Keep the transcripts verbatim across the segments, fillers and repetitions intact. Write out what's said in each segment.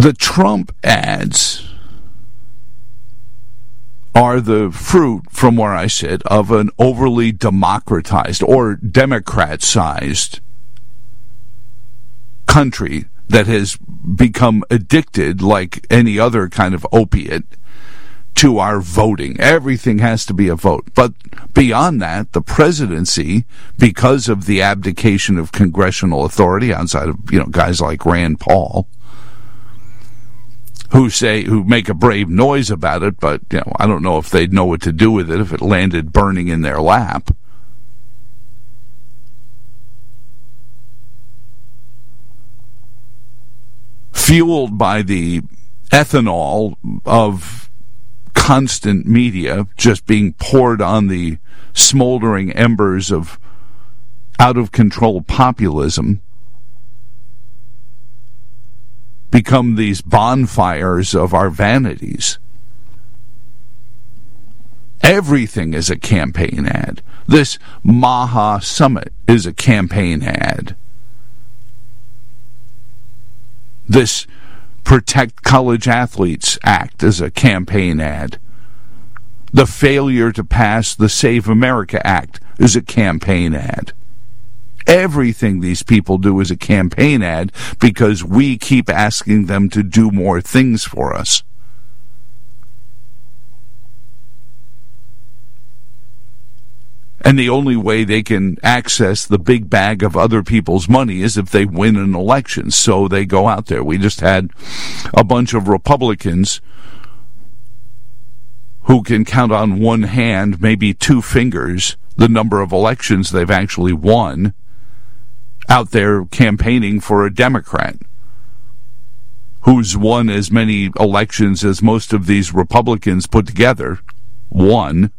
The Trump ads are the fruit, from where I sit, of an overly democratized or Democrat-sized country that has become addicted, like any other kind of opiate, to our voting. Everything has to be a vote. But beyond that, the presidency, because of the abdication of congressional authority outside of, you know, guys like Rand Paul, who say, who make a brave noise about it, but, you know, I don't know if they'd know what to do with it if it landed burning in their lap. Fueled by the ethanol of constant media just being poured on the smoldering embers of out-of-control populism, become these bonfires of our vanities. Everything is a campaign ad. This Maha Summit is a campaign ad. This Protect College Athletes Act is a campaign ad. The failure to pass the Save America Act is a campaign ad. Everything these people do is a campaign ad because we keep asking them to do more things for us. And the only way they can access the big bag of other people's money is if they win an election. So they go out there. We just had a bunch of Republicans who can count on one hand, maybe two fingers, the number of elections they've actually won, out there campaigning for a Democrat who's won as many elections as most of these Republicans put together. Won.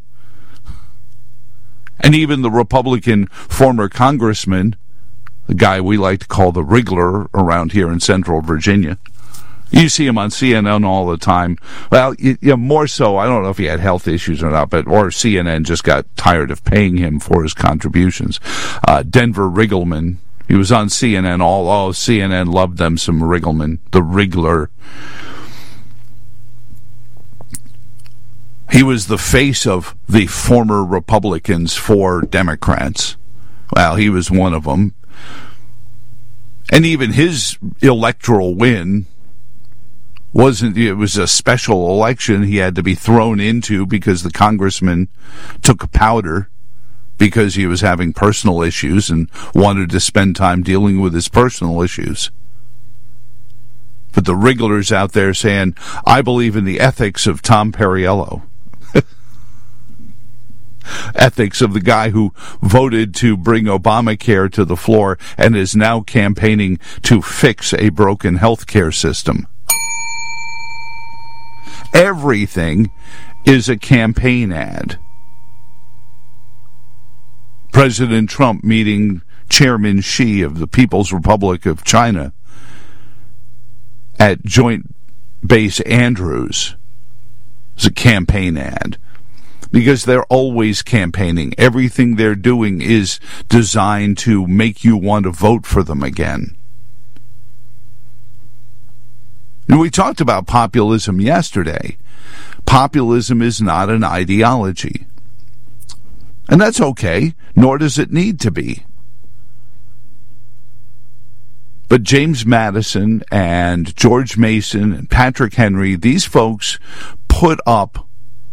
And even the Republican former congressman, the guy we like to call the Wriggler around here in Central Virginia, you see him on C N N all the time. Well, you, you know, more so, I don't know if he had health issues or not, but or C N N just got tired of paying him for his contributions. Uh, Denver Riggleman, he was on C N N all, oh, C N N loved them some Riggleman, the Wriggler. He was the face of the former Republicans for Democrats. Well, he was one of them. And even his electoral win wasn't, it was a special election he had to be thrown into because the congressman took a powder because he was having personal issues and wanted to spend time dealing with his personal issues. But the Wrigglers out there saying, I believe in the ethics of Tom Perriello. Ethics of the guy who voted to bring Obamacare to the floor and is now campaigning to fix a broken health care system. Everything is a campaign ad. President Trump meeting Chairman Xi of the People's Republic of China at Joint Base Andrews is a campaign ad. Because they're always campaigning. Everything they're doing is designed to make you want to vote for them again. And we talked about populism yesterday. Populism is not an ideology. And that's okay, nor does it need to be. But James Madison and George Mason and Patrick Henry, these folks put up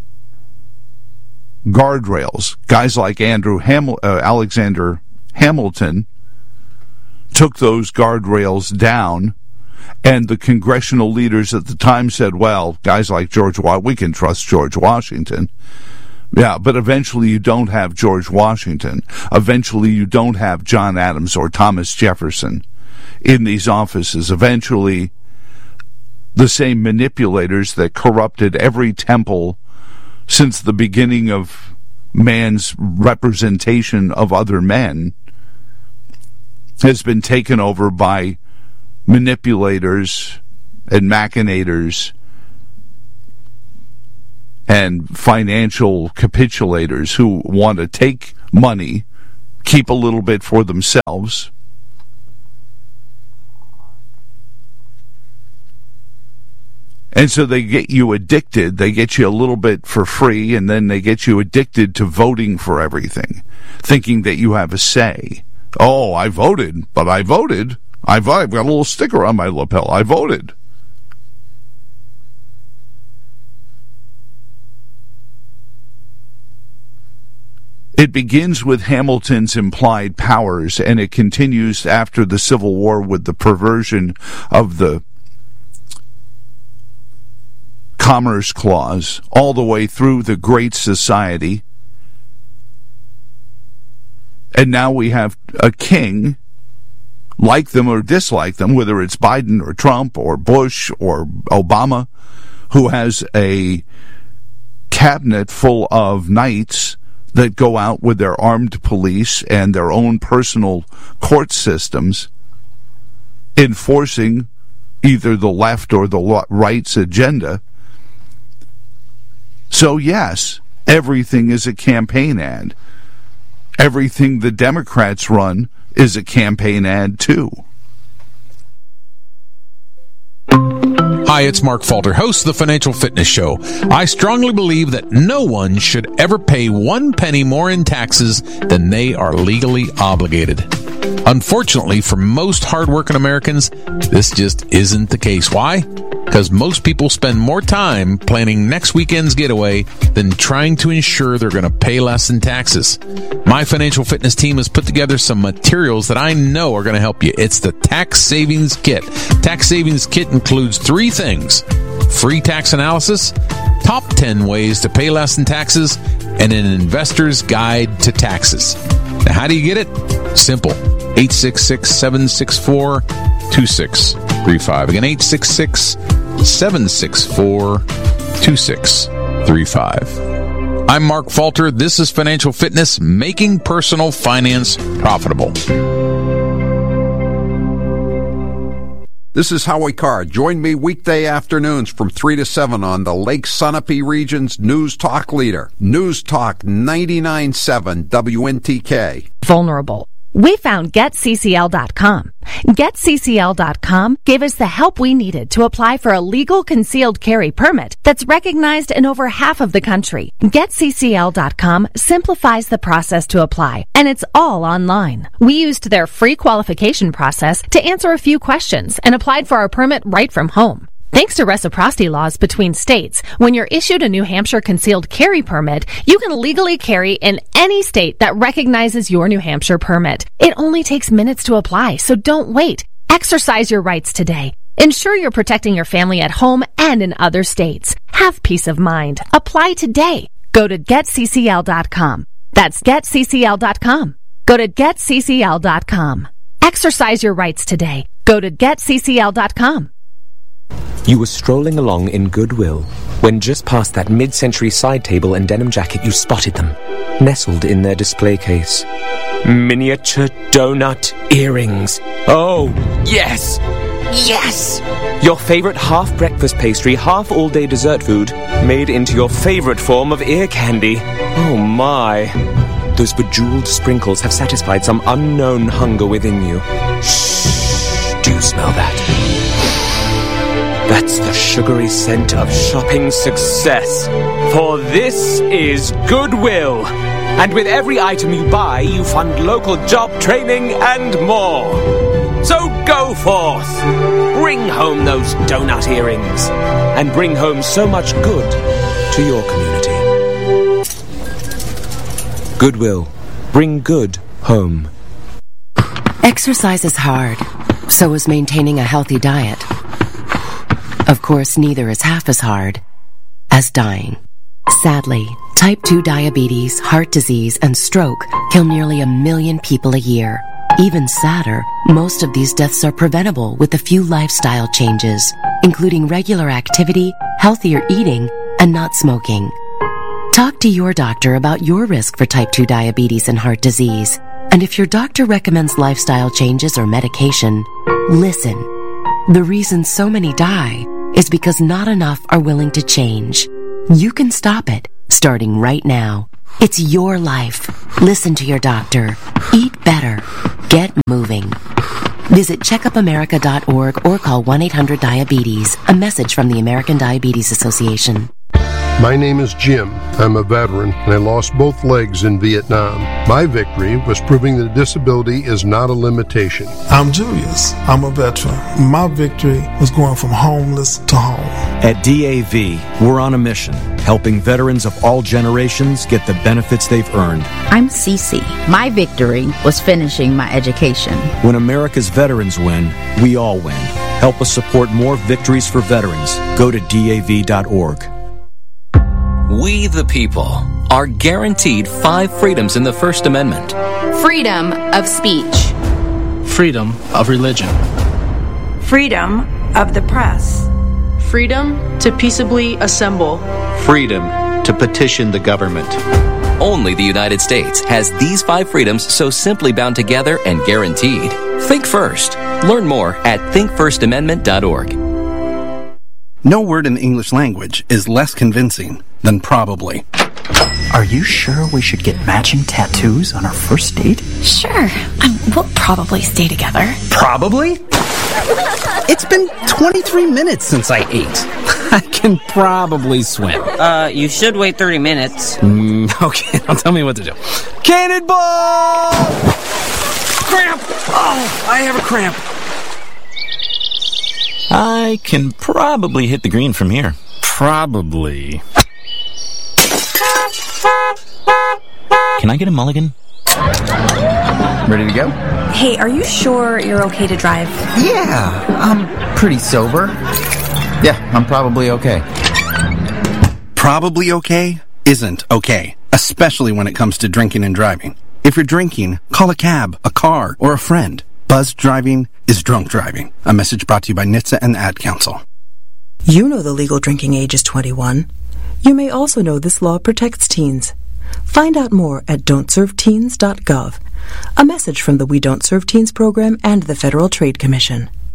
guardrails. Guys like Andrew Hamil- uh, Alexander Hamilton took those guardrails down, and the congressional leaders at the time said, well, guys like George Washington, we can trust George Washington. Yeah, but eventually you don't have George Washington. Eventually you don't have John Adams or Thomas Jefferson in these offices. Eventually the same manipulators that corrupted every temple since the beginning of man's representation of other men has been taken over by manipulators and machinators and financial capitulators who want to take money, keep a little bit for themselves, And so they get you addicted. They get you a little bit for free, and then they get you addicted to voting for everything, thinking that you have a say. Oh, I voted, but I voted. I've, I've got a little sticker on my lapel. I voted. It begins with Hamilton's implied powers, and it continues after the Civil War with the perversion of the Commerce Clause, all the way through the Great Society. And now we have a king, like them or dislike them, whether it's Biden or Trump or Bush or Obama, who has a cabinet full of knights that go out with their armed police and their own personal court systems, enforcing either the left or the right's agenda. So yes, everything is a campaign ad. Everything the Democrats run is a campaign ad too. Hi, it's Mark Falter, host of the Financial Fitness Show. I strongly believe that no one should ever pay one penny more in taxes than they are legally obligated. Unfortunately, for most hardworking Americans, this just isn't the case. Why? Because most people spend more time planning next weekend's getaway than trying to ensure they're going to pay less in taxes. My financial fitness team has put together some materials that I know are going to help you. It's the Tax Savings Kit. Tax Savings Kit includes three things: free tax analysis, top ten ways to pay less in taxes, and an investor's guide to taxes. Now, how do you get it? Simple. eight six six, seven six four, two six three five. Again, eight six six, seven six four, two six three five. I'm Mark Falter. This is Financial Fitness, making personal finance profitable. This is Howie Carr. Join me weekday afternoons from three to seven on the Lake Sunapee region's News Talk leader, News Talk ninety-nine point seven W N T K. Vulnerable. We found Get C C L dot com. Get C C L dot com gave us the help we needed to apply for a legal concealed carry permit that's recognized in over half of the country. Get C C L dot com simplifies the process to apply, and it's all online. We used their free qualification process to answer a few questions and applied for our permit right from home. Thanks to reciprocity laws between states, when you're issued a New Hampshire concealed carry permit, you can legally carry in any state that recognizes your New Hampshire permit. It only takes minutes to apply, so don't wait. Exercise your rights today. Ensure you're protecting your family at home and in other states. Have peace of mind. Apply today. Go to Get C C L dot com. That's Get C C L dot com. Go to Get C C L dot com. Exercise your rights today. Go to Get C C L dot com. You were strolling along in Goodwill when just past that mid-century side table and denim jacket you spotted them, nestled in their display case. Miniature donut earrings. Oh, yes! Yes! Your favorite half-breakfast pastry, half-all-day dessert food, made into your favorite form of ear candy. Oh my. Those bejeweled sprinkles have satisfied some unknown hunger within you. Shh, do you smell that? That's the sugary scent of shopping success. For this is Goodwill. And with every item you buy, you fund local job training and more. So go forth. Bring home those donut earrings. And bring home so much good to your community. Goodwill. Bring good home. Exercise is hard. So is maintaining a healthy diet. Of course, neither is half as hard as dying. Sadly, type two diabetes, heart disease, and stroke kill nearly a million people a year. Even sadder, most of these deaths are preventable with a few lifestyle changes, including regular activity, healthier eating, and not smoking. Talk to your doctor about your risk for type two diabetes and heart disease. And if your doctor recommends lifestyle changes or medication, listen. The reason so many die is because not enough are willing to change. You can stop it, starting right now. It's your life. Listen to your doctor. Eat better. Get moving. Visit checkup america dot org or call one eight hundred diabetes. A message from the American Diabetes Association. My name is Jim. I'm a veteran, and I lost both legs in Vietnam. My victory was proving that disability is not a limitation. I'm Julius. I'm a veteran. My victory was going from homeless to home. At D A V, we're on a mission, helping veterans of all generations get the benefits they've earned. I'm Cece. My victory was finishing my education. When America's veterans win, we all win. Help us support more victories for veterans. Go to D A V dot org. We, the people, are guaranteed five freedoms in the First Amendment. Freedom of speech. Freedom of religion. Freedom of the press. Freedom to peaceably assemble. Freedom to petition the government. Only the United States has these five freedoms so simply bound together and guaranteed. Think first. Learn more at think first amendment dot org. No word in the English language is less convincing than probably. Are you sure we should get matching tattoos on our first date? Sure. Um, we'll probably stay together. Probably? It's been twenty-three minutes since I ate. I can probably swim. Uh, you should wait thirty minutes. Mm, okay, now tell me what to do. Cannonball! Cramp! Oh, I have a cramp. I can probably hit the green from here. Probably. Can I get a mulligan? Ready to go? Hey, are you sure you're okay to drive? Yeah, I'm pretty sober. Yeah, I'm probably okay. Probably okay isn't okay, especially when it comes to drinking and driving. If you're drinking, call a cab, a car, or a friend. Buzzed driving is drunk driving. A message brought to you by N H T S A and the Ad Council. You know the legal drinking age is twenty-one. You may also know this law protects teens. Find out more at don't serve teens dot gov. A message from the We Don't Serve Teens program and the Federal Trade Commission.